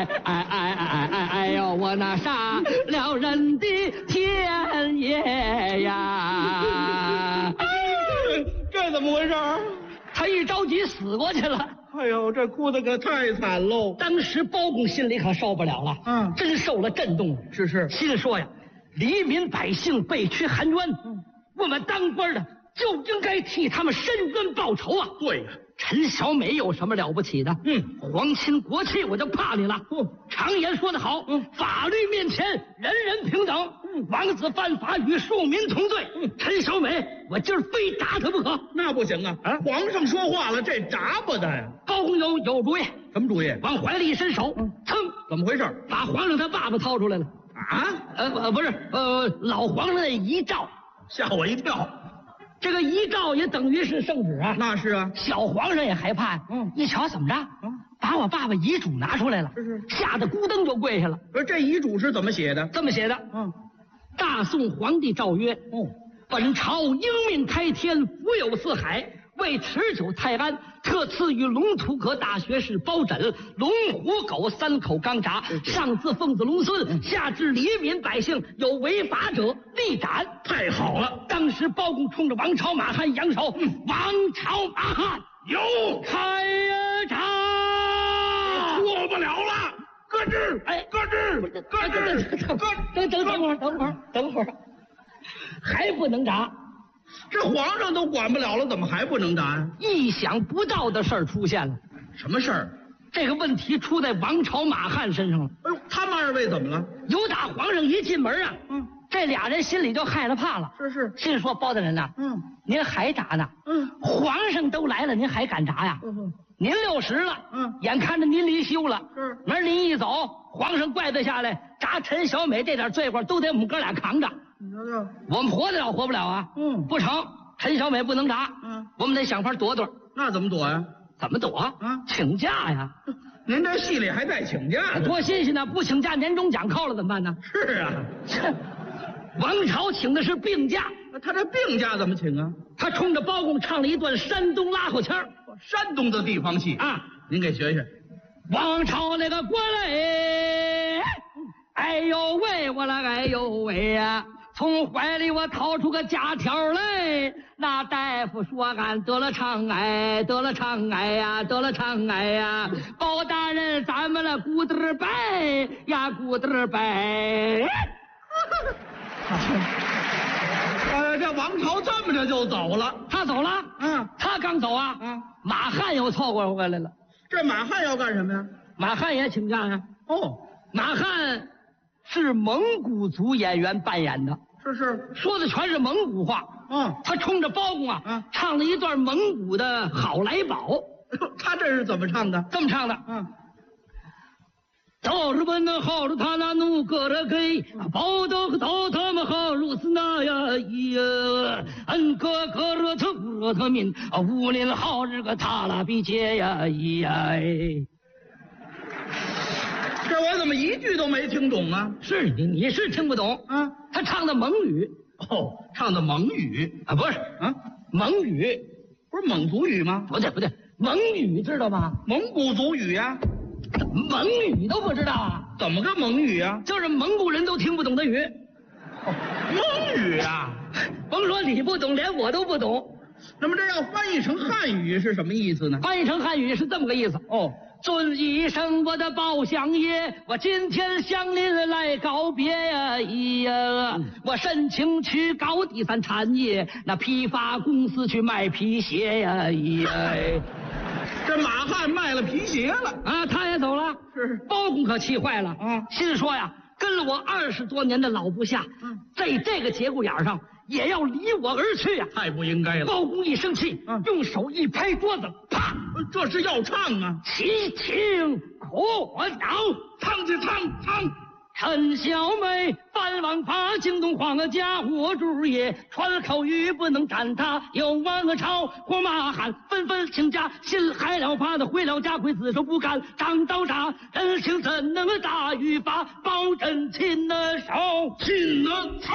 哎呦，我那杀了人的天爷呀！ 这怎么回事？ 他一着急死过去了。 哎呦，这哭的可太惨喽！ 当时包公心里可受不了了，真受了震动。 是， 心说呀，黎民百姓被屈含冤，我们当官的就应该替他们伸冤报仇啊！ 对呀， 陈小美有什么了不起的？皇亲国戚我就怕你了。常言说得好，法律面前人人平等。王子犯法与庶民同罪。陈小美，我今儿非打他不可。 那不行啊！皇上说话了，这铡不得呀。 包公有主意。 什么主意？ 往怀里一伸手，噌， 怎么回事？ 把皇上他爸爸掏出来了。不是，老皇上的遗诏。 吓我一跳。 这个遗诏也等于是圣旨啊。 那是啊。 小皇上也害怕。一瞧怎么着？把我爸爸遗嘱拿出来了。 是。 吓得咕噔就跪下了。 这遗嘱是怎么写的？ 这么写的。大宋皇帝诏曰：本朝应命开天，福有四海，为持久泰安，特赐予龙图阁大学士包拯、龙虎狗3口钢铡，上自奉子龙孙，下至黎民百姓，有违法者立斩。 太好了！ 当时包公冲着王朝马汉扬手，王朝马汉有开查， 过不了了。搁置！搁置！ 等会儿，还不能铡。 这皇上都管不了了，怎么还不能铡呀？ 意想不到的事儿出现了。 什么事儿？ 这个问题出在王朝马汉身上了。 哎呦，他们二位怎么了？ 有打皇上一进门啊，这俩人心里就害了怕了。 是， 心说包大人呐，您还铡呢？皇上都来了，您还敢铡呀？您60了，眼看着您离休了，明儿您一走，皇上怪罪下来，铡陈小美这点罪过都得我们哥俩扛着。 你瞧瞧， 我们活得了活不了啊？不成，陈小美不能铡，我们得想法躲躲。 那怎么躲呀？ 怎么躲？请假呀！ 您这戏里还带请假， 多新鲜呢！不请假，年终奖扣了怎么办呢？ 是啊， 王朝请的是病假， 他这病假怎么请啊？ 他冲着包公唱了一段山东拉口腔儿。 山东的地方戏啊， 您给学学。 王朝那个国嘞，哎呦喂，我了哎呦喂呀！从怀里我掏出个假条来，那大夫说俺得了肠癌，得了肠癌呀，得了肠癌呀！包大人，咱们了咕嘚拜呀，咕嘚拜。 这王朝这么着就走了。 他走了？他刚走啊。马汉又凑过回来了。 这马汉要干什么呀？ 马汉也请假呀。马汉是蒙古族演员扮演的。 是， 说的全是蒙古话。他冲着包公唱了一段蒙古的好来宝。 他这是怎么唱的？ 这么唱的。到日本的好了，他那努个了给包的到他们好如此那呀呀，个个热特不热特民无林好日个他拉比杰呀呀。 这我怎么一句都没听懂啊？ 是你是听不懂他唱的蒙语。 唱的蒙语啊？不是蒙语不是蒙族语吗？ 不对，蒙语知道吗？ 蒙古族语呀。 蒙语都不知道啊？ 怎么个蒙语啊？ 就是蒙古人都听不懂的语。 蒙语啊？ 甭说你不懂，连我都不懂。 那么这要翻译成汉语是什么意思呢？ 翻译成汉语是这么个意思。尊一声我的包相爷，我今天向您来告别呀！我申请去搞第三产业，那批发公司去卖皮鞋呀！ 这马汉卖了皮鞋了啊，他也走了。 是， 包公可气坏了心说呀，跟了我20多年的老部下，在这个节骨眼上也要离我而去呀！ 太不应该了。 包公一生气，用手一拍桌子，啪！ 这是要唱啊！ 齐听可鸟， 唱就唱。 陈小美翻王法，惊动皇家我主也，传口语不能斩他，有王朝或马汉纷纷请假，心害了怕的回了家亏自首不干，张刀杀人情怎能大于法，保真亲的手亲的